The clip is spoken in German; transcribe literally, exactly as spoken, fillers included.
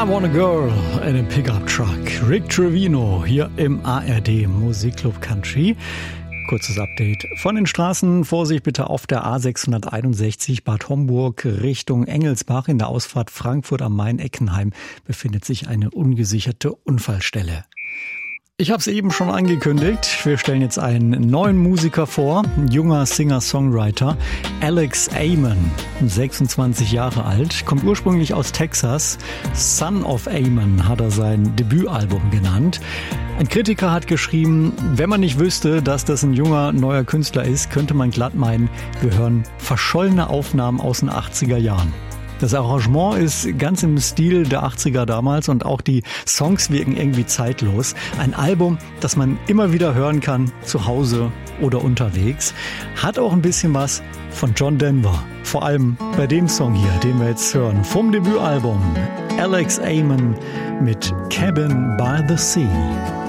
I Want a Girl in a Pickup Truck. Rick Trevino hier im A R D Musikclub Country. Kurzes Update von den Straßen. Vorsicht bitte auf der A sechshunderteinundsechzig Bad Homburg Richtung Engelsbach. In der Ausfahrt Frankfurt am Main-Eckenheim befindet sich eine ungesicherte Unfallstelle. Ich habe es eben schon angekündigt. Wir stellen jetzt einen neuen Musiker vor, ein junger Singer-Songwriter, Alex Amon, sechsundzwanzig Jahre alt, kommt ursprünglich aus Texas. Son of Amon hat er sein Debütalbum genannt. Ein Kritiker hat geschrieben, wenn man nicht wüsste, dass das ein junger, neuer Künstler ist, könnte man glatt meinen, wir hören verschollene Aufnahmen aus den achtziger Jahren. Das Arrangement ist ganz im Stil der achtziger damals und auch die Songs wirken irgendwie zeitlos. Ein Album, das man immer wieder hören kann, zu Hause oder unterwegs. Hat auch ein bisschen was von John Denver. Vor allem bei dem Song hier, den wir jetzt hören. Vom Debütalbum Alex Amon mit Cabin by the Sea.